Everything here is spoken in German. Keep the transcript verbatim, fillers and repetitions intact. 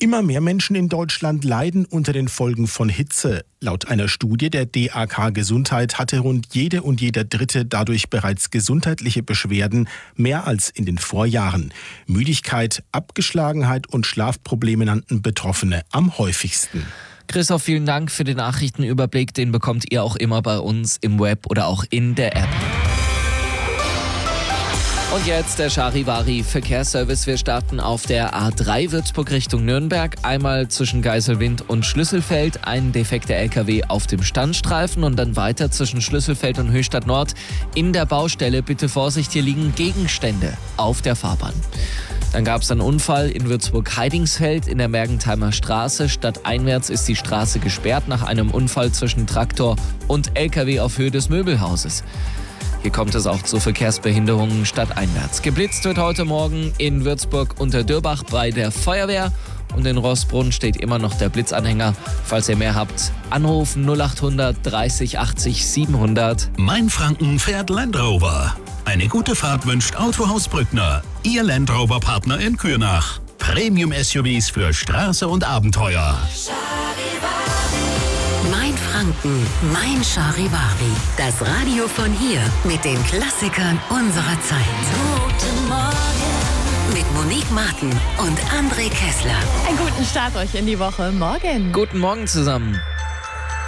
Immer mehr Menschen in Deutschland leiden unter den Folgen von Hitze. Laut einer Studie der D A K Gesundheit hatte rund jede und jeder Dritte dadurch bereits gesundheitliche Beschwerden, mehr als in den Vorjahren. Müdigkeit, Abgeschlagenheit und Schlafprobleme nannten Betroffene am häufigsten. Christoph, vielen Dank für den Nachrichtenüberblick. Den bekommt ihr auch immer bei uns im Web oder auch in der App. Und jetzt der Charivari-Verkehrsservice. Wir starten auf der A drei Würzburg Richtung Nürnberg. Einmal zwischen Geiselwind und Schlüsselfeld ein defekter L K W auf dem Standstreifen und dann weiter zwischen Schlüsselfeld und Höchstadt Nord in der Baustelle. Bitte Vorsicht, hier liegen Gegenstände auf der Fahrbahn. Dann gab es einen Unfall in Würzburg-Heidingsfeld in der Mergentheimer Straße. Stadteinwärts ist die Straße gesperrt nach einem Unfall zwischen Traktor und L K W auf Höhe des Möbelhauses. Hier kommt es auch zu Verkehrsbehinderungen stadteinwärts. Geblitzt wird heute Morgen in Würzburg unter Dürbach bei der Feuerwehr. Und in Rossbrunn steht immer noch der Blitzanhänger. Falls ihr mehr habt, anrufen null acht hundert dreißig achtzig siebenhundert. Mein Franken fährt Land Rover. Eine gute Fahrt wünscht Autohaus Brückner. Ihr Land Rover Partner in Kürnach. Premium-S U Vs für Straße und Abenteuer. Mein Franken, mein Charivari. Das Radio von hier mit den Klassikern unserer Zeit. Guten Morgen. Mit Monique Martin und André Kessler. Einen guten Start euch in die Woche. Morgen. Guten Morgen zusammen.